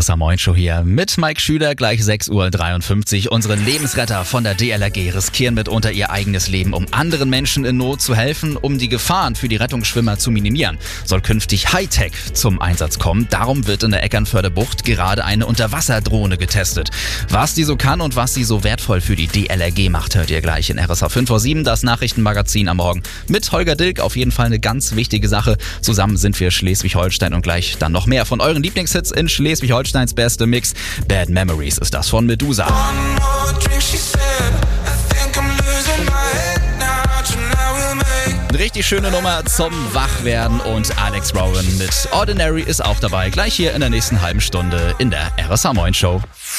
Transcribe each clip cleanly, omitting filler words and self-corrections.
RSA Moin Show hier mit Mike Schüler, gleich 6:53 Uhr. Unsere Lebensretter von der DLRG riskieren mitunter ihr eigenes Leben, um anderen Menschen in Not zu helfen. Um die Gefahren für die Rettungsschwimmer zu minimieren, soll künftig Hightech zum Einsatz kommen. Darum wird in der Eckernförder Bucht gerade eine Unterwasserdrohne getestet. Was die so kann und was sie so wertvoll für die DLRG macht, hört ihr gleich in RSA 5 vor 7, das Nachrichtenmagazin am Morgen. Mit Holger Dilk, auf jeden Fall eine ganz wichtige Sache. Zusammen sind wir Schleswig-Holstein und gleich dann noch mehr von euren Lieblingshits in Schleswig-Holsteins beste Mix. Bad Memories ist das von Medusa. Eine richtig schöne Nummer zum Wachwerden und Alex Rowan mit Ordinary ist auch dabei. Gleich hier in der nächsten halben Stunde in der RSA Moin Show.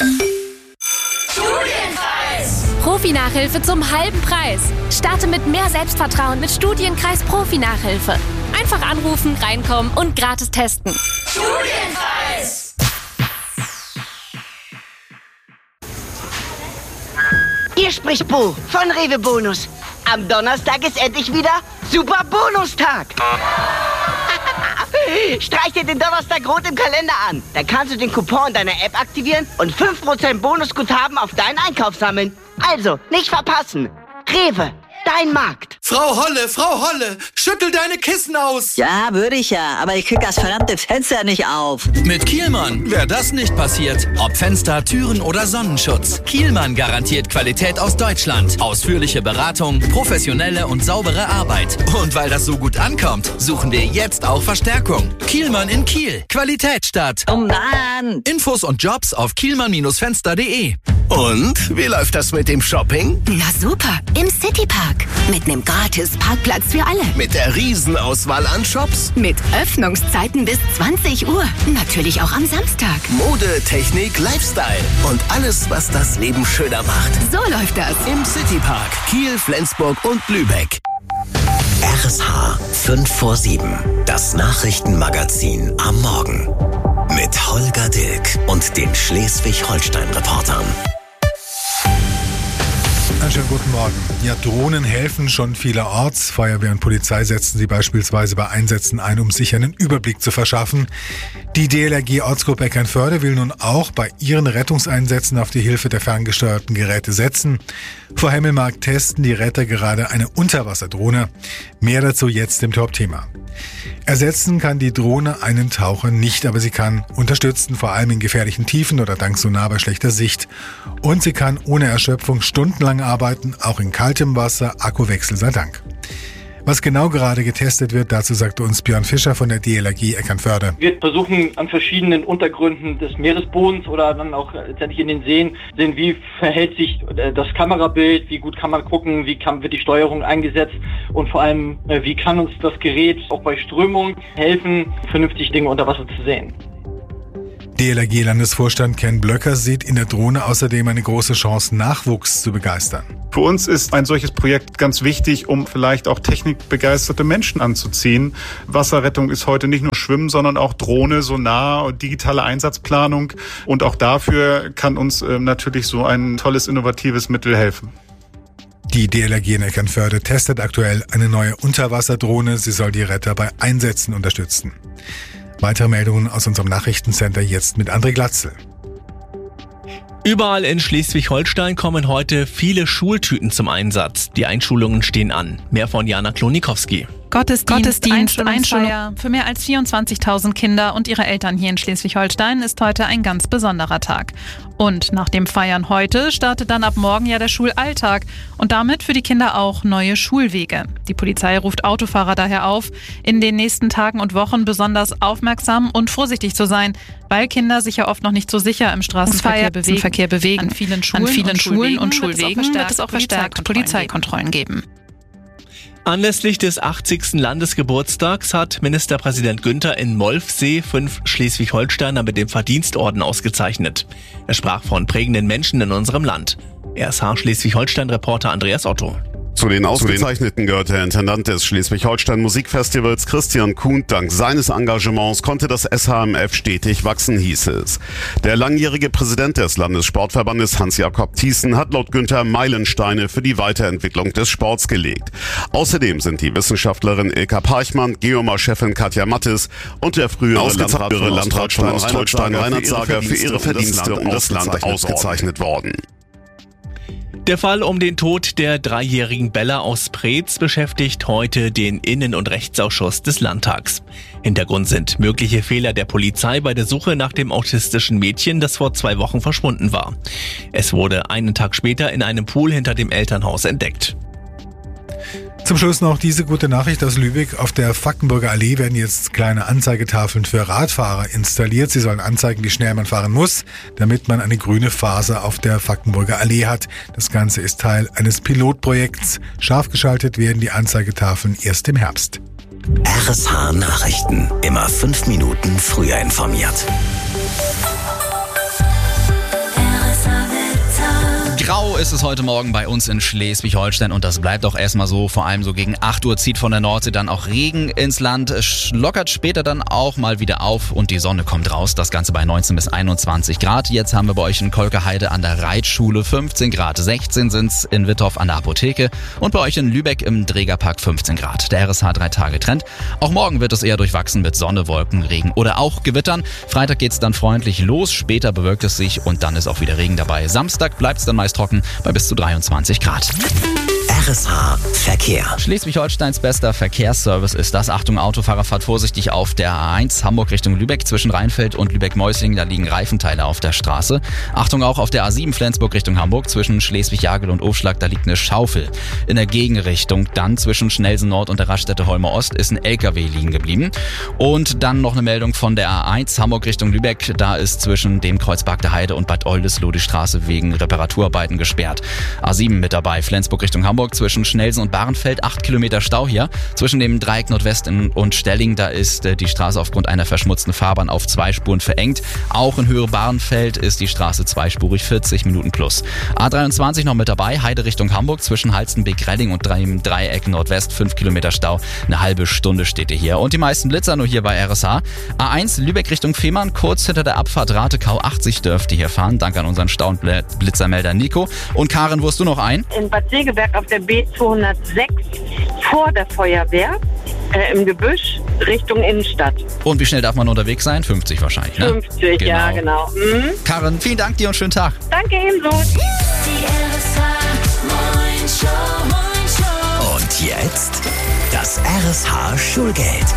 Studienkreis! Profi-Nachhilfe zum halben Preis. Starte mit mehr Selbstvertrauen mit Studienkreis Profi-Nachhilfe. Einfach anrufen, reinkommen und gratis testen. Studienkreis! Hier spricht Bo von Rewe Bonus. Am Donnerstag ist endlich wieder Super Bonustag. Streich dir den Donnerstag rot im Kalender an. Dann kannst du den Coupon deiner App aktivieren und 5% Bonusguthaben auf deinen Einkauf sammeln. Also, nicht verpassen. Rewe, dein Markt. Frau Holle, schüttel deine Kissen aus. Ja, würde ich ja, aber ich krieg das verdammte Fenster nicht auf. Mit Kielmann wäre das nicht passiert. Ob Fenster, Türen oder Sonnenschutz. Kielmann garantiert Qualität aus Deutschland. Ausführliche Beratung, professionelle und saubere Arbeit. Und weil das so gut ankommt, suchen wir jetzt auch Verstärkung. Kielmann in Kiel. Qualität statt. Oh Mann! Infos und Jobs auf kielmann-fenster.de. Und, wie läuft das mit dem Shopping? Na super, im Citypark. Mit nem gratis Parkplatz für alle. Mit der Riesenauswahl an Shops? Mit Öffnungszeiten bis 20 Uhr. Natürlich auch am Samstag. Mode, Technik, Lifestyle und alles, was das Leben schöner macht. So läuft das. Im Citypark Kiel, Flensburg und Lübeck. RSA 5 vor 7, das Nachrichtenmagazin am Morgen. Mit Holger Dilk und den Schleswig-Holstein-Reportern. Einen schönen guten Morgen. Ja, Drohnen helfen schon vielerorts. Feuerwehr und Polizei setzen sie beispielsweise bei Einsätzen ein, um sich einen Überblick zu verschaffen. Die DLRG-Ortsgruppe Eckernförde will nun auch bei ihren Rettungseinsätzen auf die Hilfe der ferngesteuerten Geräte setzen. Vor Hemmelmarkt testen die Retter gerade eine Unterwasserdrohne. Mehr dazu jetzt im Top-Thema. Ersetzen kann die Drohne einen Taucher nicht, aber sie kann unterstützen, vor allem in gefährlichen Tiefen oder dank Sonar bei schlechter Sicht. Und sie kann ohne Erschöpfung stundenlang arbeiten, auch in kaltem Wasser, Akkuwechsel sei Dank. Was genau gerade getestet wird, dazu sagte uns Björn Fischer von der DLRG Eckernförde. Wir versuchen an verschiedenen Untergründen des Meeresbodens oder dann auch letztendlich in den Seen, sehen, wie verhält sich das Kamerabild, wie gut kann man gucken, wird die Steuerung eingesetzt und vor allem, wie kann uns das Gerät auch bei Strömung helfen, vernünftig Dinge unter Wasser zu sehen. DLRG-Landesvorstand Ken Blöcker sieht in der Drohne außerdem eine große Chance, Nachwuchs zu begeistern. Für uns ist ein solches Projekt ganz wichtig, um vielleicht auch technikbegeisterte Menschen anzuziehen. Wasserrettung ist heute nicht nur Schwimmen, sondern auch Drohne, Sonar und digitale Einsatzplanung. Und auch dafür kann uns natürlich so ein tolles, innovatives Mittel helfen. Die DLRG in Eckernförde testet aktuell eine neue Unterwasserdrohne. Sie soll die Retter bei Einsätzen unterstützen. Weitere Meldungen aus unserem Nachrichtencenter jetzt mit André Glatzel. Überall in Schleswig-Holstein kommen heute viele Schultüten zum Einsatz. Die Einschulungen stehen an. Mehr von Jana Klonikowski. Gottesdienst, Einschulung. Für mehr als 24.000 Kinder und ihre Eltern hier in Schleswig-Holstein ist heute ein ganz besonderer Tag. Und nach dem Feiern heute startet dann ab morgen ja der Schulalltag und damit für die Kinder auch neue Schulwege. Die Polizei ruft Autofahrer daher auf, in den nächsten Tagen und Wochen besonders aufmerksam und vorsichtig zu sein, weil Kinder sich ja oft noch nicht so sicher im Straßenverkehr bewegen. An vielen Schulen und Schulwegen wird es auch verstärkt Polizeikontrollen geben. Anlässlich des 80. Landesgeburtstags hat Ministerpräsident Günther in Molfsee 5 Schleswig-Holsteiner mit dem Verdienstorden ausgezeichnet. Er sprach von prägenden Menschen in unserem Land. RSH Schleswig-Holstein-Reporter Andreas Otto. Zu den Ausgezeichneten gehört der Intendant des Schleswig-Holstein Musikfestivals Christian Kuhn. Dank seines Engagements konnte das SHMF stetig wachsen, hieß es. Der langjährige Präsident des Landessportverbandes Hans-Jakob Thiessen hat laut Günther Meilensteine für die Weiterentwicklung des Sports gelegt. Außerdem sind die Wissenschaftlerin Ilka Parchmann, Geomar-Chefin Katja Mattes und der frühere Landrat von Ostholstein Reinhard Sager für ihre Verdienste um das Land ausgezeichnet worden. Der Fall um den Tod der 3-jährigen Bella aus Preetz beschäftigt heute den Innen- und Rechtsausschuss des Landtags. Hintergrund sind mögliche Fehler der Polizei bei der Suche nach dem autistischen Mädchen, das vor 2 Wochen verschwunden war. Es wurde einen Tag später in einem Pool hinter dem Elternhaus entdeckt. Zum Schluss noch diese gute Nachricht aus Lübeck. Auf der Fackenburger Allee werden jetzt kleine Anzeigetafeln für Radfahrer installiert. Sie sollen anzeigen, wie schnell man fahren muss, damit man eine grüne Phase auf der Fackenburger Allee hat. Das Ganze ist Teil eines Pilotprojekts. Scharf geschaltet werden die Anzeigetafeln erst im Herbst. RSH Nachrichten. Immer 5 Minuten früher informiert. Grau ist es heute Morgen bei uns in Schleswig-Holstein und das bleibt auch erstmal so. Vor allem so gegen 8 Uhr zieht von der Nordsee dann auch Regen ins Land. Es lockert später dann auch mal wieder auf und die Sonne kommt raus. Das Ganze bei 19 bis 21 Grad. Jetzt haben wir bei euch in Kolkerheide an der Reitschule 15 Grad. 16 sind's in Wittorf an der Apotheke und bei euch in Lübeck im Trägerpark 15 Grad. Der RSH 3-Tage-Trend. Auch morgen wird es eher durchwachsen mit Sonne, Wolken, Regen oder auch Gewittern. Freitag geht's dann freundlich los. Später bewölkt es sich und dann ist auch wieder Regen dabei. Samstag bleibt's dann meist trocken bei bis zu 23 Grad. RSH Verkehr. Schleswig-Holsteins bester Verkehrsservice ist das. Achtung, Autofahrer, fahrt vorsichtig auf der A1 Hamburg Richtung Lübeck zwischen Rheinfeld und Lübeck-Mäuslingen. Da liegen Reifenteile auf der Straße. Achtung auch auf der A7 Flensburg Richtung Hamburg zwischen Schleswig-Jagel und Aufschlag. Da liegt eine Schaufel. In der Gegenrichtung dann zwischen Schnelsen Nord und der Raststätte Holmer Ost ist ein LKW liegen geblieben. Und dann noch eine Meldung von der A1 Hamburg Richtung Lübeck. Da ist zwischen dem Kreuz Bagde Heide und Bad Oldesloe die Straße wegen Reparaturarbeiten gesperrt. A7 mit dabei. Flensburg Richtung Hamburg zwischen Schnelsen und Bahrenfeld 8 Kilometer Stau hier. Zwischen dem Dreieck Nordwest und Stelling, da ist die Straße aufgrund einer verschmutzten Fahrbahn auf 2 Spuren verengt. Auch in Höhe Bahrenfeld ist die Straße zweispurig, 40 Minuten plus. A23 noch mit dabei, Heide Richtung Hamburg zwischen Halstenbeek-Relling und dem Dreieck Nordwest 5 Kilometer Stau. Eine halbe Stunde steht ihr hier. Und die meisten Blitzer nur hier bei RSH. A1 Lübeck Richtung Fehmarn, kurz hinter der Abfahrt Ratekau 80 dürft ihr hier fahren. Dank an unseren Stau- und Blitzermelder Nico. Und Karin, wo hast du noch ein? In Bad Segeberg auf der B206 vor der Feuerwehr im Gebüsch Richtung Innenstadt. Und wie schnell darf man unterwegs sein? 50 wahrscheinlich, ne? 50, genau. Ja, genau. Mhm. Karin, vielen Dank dir und schönen Tag. Danke ebenso. Und jetzt das RSH Schulgeld.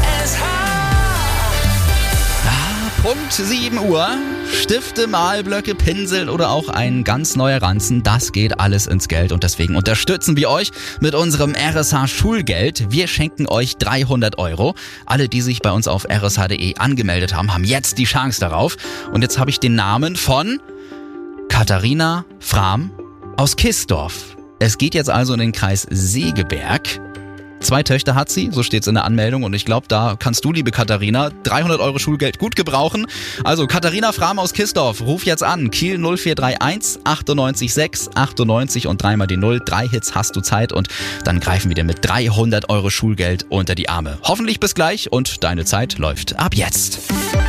Punkt 7 Uhr. Stifte, Malblöcke, Pinsel oder auch ein ganz neuer Ranzen, das geht alles ins Geld und deswegen unterstützen wir euch mit unserem RSH Schulgeld. Wir schenken euch 300 €. Alle, die sich bei uns auf rsh.de angemeldet haben, haben jetzt die Chance darauf. Und jetzt habe ich den Namen von Katharina Frahm aus Kissdorf. Es geht jetzt also in den Kreis Segeberg. 2 Töchter hat sie, so steht's in der Anmeldung und ich glaube, da kannst du, liebe Katharina, 300 € Schulgeld gut gebrauchen. Also Katharina Frahm aus Kissdorf, ruf jetzt an, Kiel 0431 98 6 98 und 3 mal die 0. 3 Hits hast du Zeit und dann greifen wir dir mit 300 € Schulgeld unter die Arme. Hoffentlich bis gleich und deine Zeit läuft ab jetzt.